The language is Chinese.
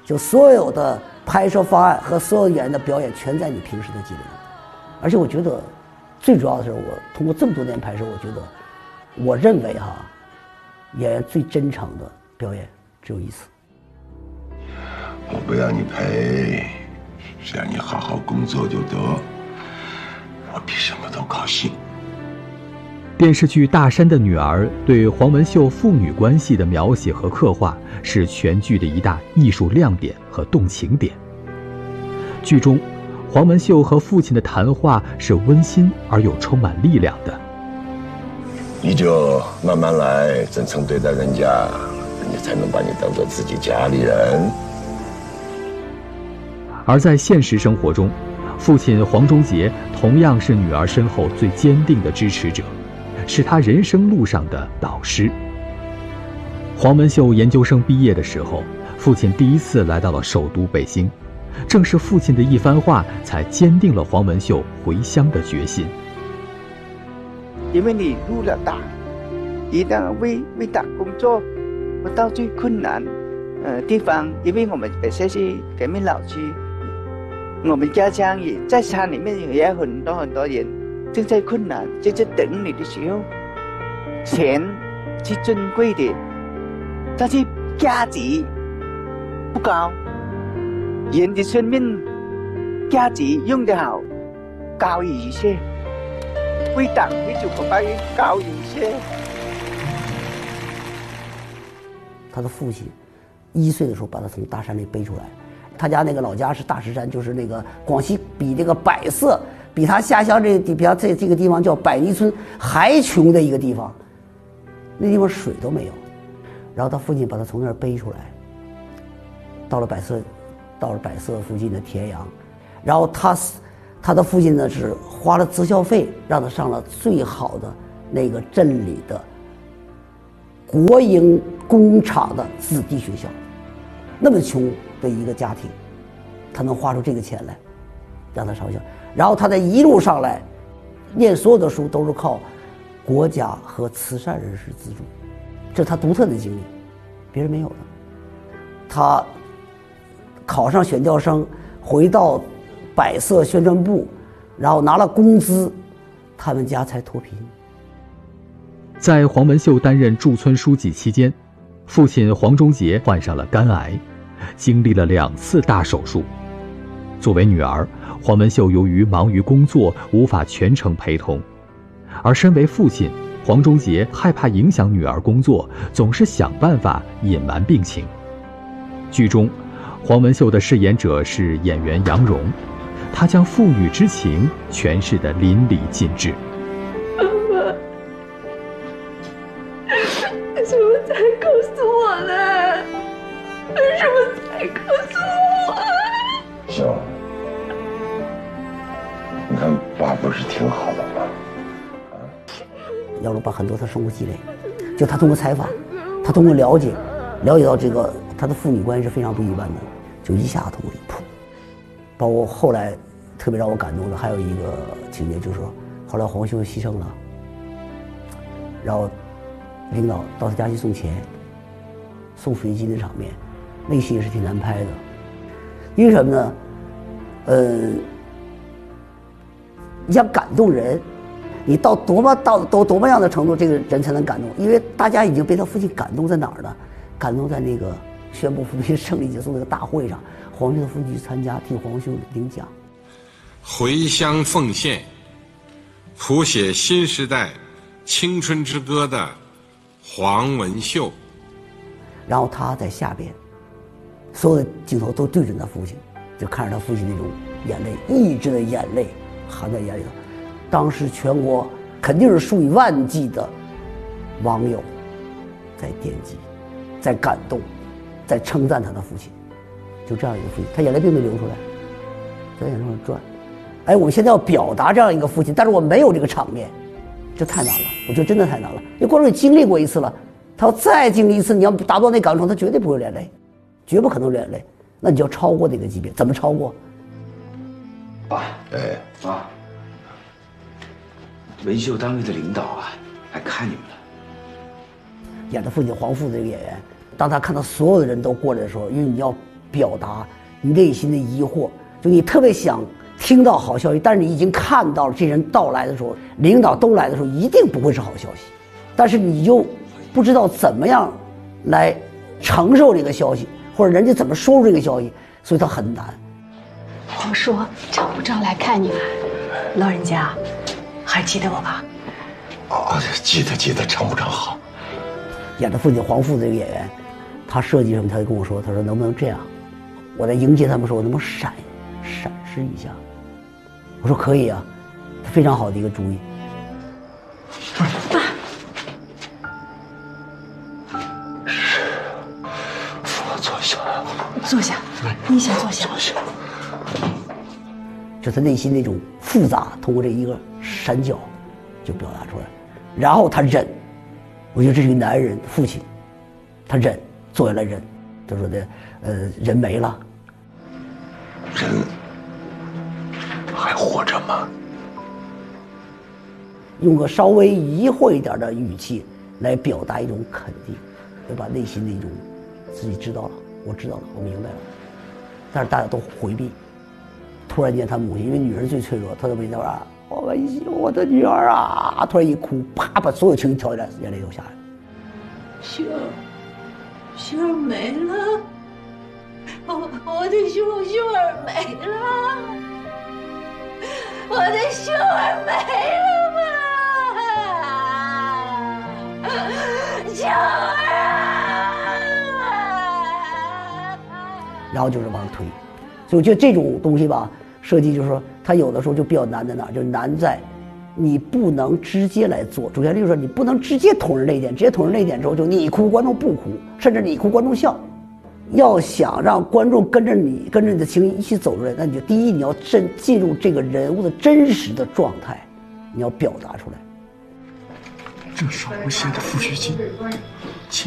就所有的拍摄方案和所有演员的表演全在你平时的积累中。而且我觉得最主要的是，我通过这么多年拍摄，我认为演员最真诚的表演只有一次。 我不要你赔，只要你好好工作就得，我比什么都高兴。 电视剧《大山的女儿》对黄文秀父女关系的描写和刻画是全剧的一大艺术亮点和动情点。剧中，黄文秀和父亲的谈话是温馨而又充满力量的。 你就慢慢来，真诚对待人家，人家才能把你当做自己家里人。 而在现实生活中，父亲黄忠杰同样是女儿身后最坚定的支持者，是她人生路上的导师。黄文秀研究生毕业的时候，父亲第一次来到了首都北京，正是父亲的一番话才坚定了黄文秀回乡的决心。 因为你入了党，一定要为党工作，不到最困难地方。因为我们本身是革命老区，我们家乡也在山里面，也有很多人正在困难，正在等你的时候。钱是珍贵的，但是价值不高。人的生命价值用得好，高于一切。为党为祖国发言高于一切。 他的父亲1岁的时候把他从大山里背出来，他家那个老家是大石山，就是那个广西比这个百色，比他下乡比他这个地方叫百泥村还穷的一个地方，那地方水都没有。然后他父亲把他从那儿背出来，到了百色附近的田阳，然后他的父亲呢是花了自校费让他上了最好的那个镇里的国营工厂的子弟学校。那么穷的一个家庭，他能花出这个钱来让他上校，然后他在一路上来念所有的书都是靠国家和慈善人士资助，这是他独特的经历，别人没有的。他考上选调生，回到百色宣传部，然后拿了工资，他们家才脱贫。 在黄文秀担任驻村书记期间，父亲黄忠杰患上了肝癌，经历了2次大手术。作为女儿，黄文秀由于忙于工作无法全程陪同，而身为父亲，黄忠杰害怕影响女儿工作，总是想办法隐瞒病情。剧中，黄文秀的饰演者是演员杨蓉，她将父女之情诠释得淋漓尽致。 妈妈，为什么才告诉我呢？为什么才告诉我？ 秀，你看爸不是挺好的吗？ 杨蓉把很多他生活积累，就他通过采访，他通过了解到这个他的父女关系是非常不一般的，就一下通过一扑。包括后来特别让我感动的还有一个情节，就是说后来黄秀牺牲了，然后领导到他家去送钱，送抚恤金的场面，那戏也是挺难拍的。因为什么呢？你想感动人，你到多么样的程度，这个人才能感动？因为大家已经被他父亲感动在哪儿呢？感动在那个宣布扶贫胜利结束那个大会上，黄秀的父亲去参加，替黄秀领奖。 回乡奉献，谱写新时代青春之歌的黄文秀。 然后他在下边，所有的镜头都对准他父亲，就看着他父亲那种眼泪，抑制的眼泪含在眼里头。当时全国肯定是数以万计的网友在点击，在感动，在称赞他的父亲。就这样一个父亲，他眼泪并没流出来，在眼上转。哎，我们现在要表达这样一个父亲，但是我没有这个场面，这太难了。我觉得真的太难了。因为观众经历过一次了，他要再经历一次，你要达不到那感受，他绝对不会流眼泪，绝不可能流眼泪。那你就要超过那个级别，怎么超过？ 爸，妈，文秀单位的领导啊，来看你们了。 演的父亲黄父的这个演员，当他看到所有的人都过来的时候，因为你要表达你内心的疑惑，就你特别想听到好消息，但是你已经看到了这人到来的时候，领导都来的时候，一定不会是好消息，但是你就不知道怎么样来承受这个消息，或者人家怎么说出这个消息，所以它很难。 皇叔找不着来看你们，老人家还记得我吧？ 哦，记得，唱不唱好？ 演他父亲黄父这个演员，他设计什么，他就跟我说，他说能不能这样？我在迎接他们时候，我能不能闪示一下？我说可以啊，非常好的一个主意。 爸， 坐下。 坐下，你先坐下。 就他内心那种复杂，通过这一个闪角就表达出来，然后他忍。我觉得这是一个男人父亲，他忍，做下来忍。他说的，人没了， 人还活着吗？ 用个稍微疑惑一点的语气来表达一种肯定，对吧？内心的一种自己知道了，我知道了，我明白了。但是大家都回避。突然间，他母亲因为女人最脆弱，她都没那啊，我的女儿啊！突然一哭，啪把所有情绪调起来，眼泪都下来了。 雪儿没了，我的雪儿没了，我的雪儿没了嘛，雪儿啊！ 然后就是往上推，所以我觉得这种东西吧，设计就是说，它有的时候就比较难在哪儿，就难在你不能直接来做。主旋律就是说，你不能直接捅人这一点，直接捅人这一点之后，就你哭观众不哭，甚至你哭观众笑。要想让观众跟着你的情绪一起走出来，那你就第一你要进入这个人物的真实的状态，你要表达出来。 这少无限的抚恤金